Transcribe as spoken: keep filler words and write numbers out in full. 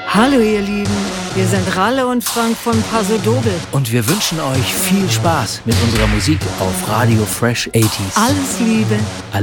Hallo ihr Lieben, wir sind Ralle und Frank von Paso Doble. Und wir wünschen euch viel Spaß mit unserer Musik auf Radio Fresh achtziger. Alles Liebe.